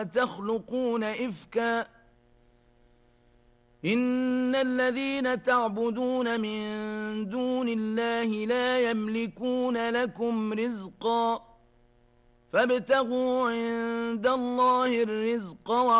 تخلقون إفكا إن الذين تعبدون من دون الله لا يملكون لكم رزقا فابتغوا عند الله الرزق